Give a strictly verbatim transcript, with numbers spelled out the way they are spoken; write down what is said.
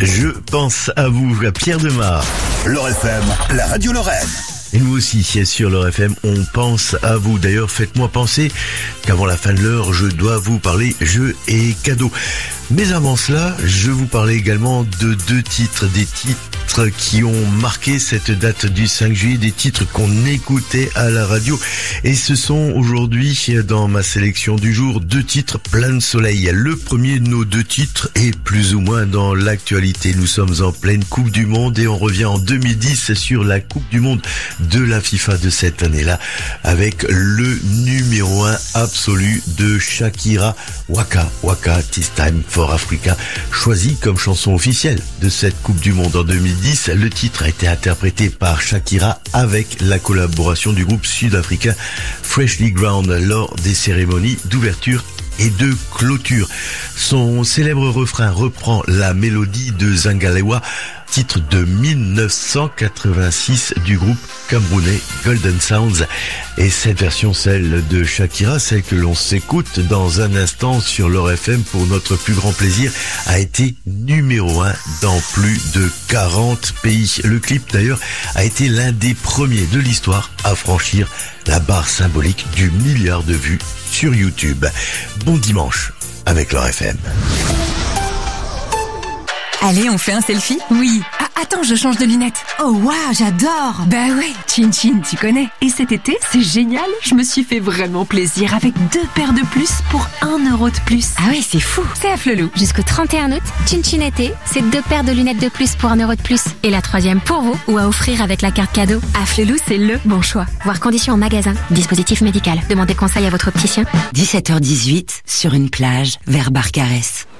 Je pense à vous, à Pierre Demar. L'Or F M, la radio Lorraine. Et nous aussi, sur l'Or F M, on pense à vous. D'ailleurs, faites-moi penser qu'avant la fin de l'heure, je dois vous parler jeux et cadeaux. Mais avant cela, je vous parlais également de deux titres, des titres qui ont marqué cette date du cinq juillet, des titres qu'on écoutait à la radio. Et ce sont aujourd'hui, dans ma sélection du jour, deux titres plein de soleil. Le premier de nos deux titres est plus ou moins dans l'actualité. Nous sommes en pleine Coupe du Monde et on revient en deux mille dix sur la Coupe du Monde de la FIFA de cette année-là avec le numéro un absolu de Shakira, Waka Waka This Time for Africa, choisi comme chanson officielle de cette Coupe du Monde en deux mille dix. Le titre a été interprété par Shakira avec la collaboration du groupe sud-africain Freshly Ground lors des cérémonies d'ouverture et de clôture. Son célèbre refrain reprend la mélodie de Zangalewa, titre de mille neuf cent quatre-vingt-six du groupe camerounais Golden Sounds. Et cette version, celle de Shakira, celle que l'on s'écoute dans un instant sur l'Or F M pour notre plus grand plaisir, a été numéro un dans plus de quarante pays. Le clip d'ailleurs a été l'un des premiers de l'histoire à franchir la barre symbolique du milliard de vues sur YouTube. Bon dimanche avec l'Or F M. Allez, on fait un selfie? Oui. Ah, attends, je change de lunettes. Oh waouh, j'adore. Bah ouais, Chin Chin, tu connais. Et cet été, c'est génial. Je me suis fait vraiment plaisir avec deux paires de plus pour un euro de plus. Ah ouais, c'est fou. C'est à Flelou. Jusqu'au trente et un août, Chin Chin été, c'est deux paires de lunettes de plus pour un euro de plus. Et la troisième pour vous ou à offrir avec la carte cadeau. À Flelou, c'est le bon choix. Voir conditions en magasin. Dispositif médical. Demandez conseil à votre opticien. dix-sept heures dix-huit, sur une plage, vers Barcarès.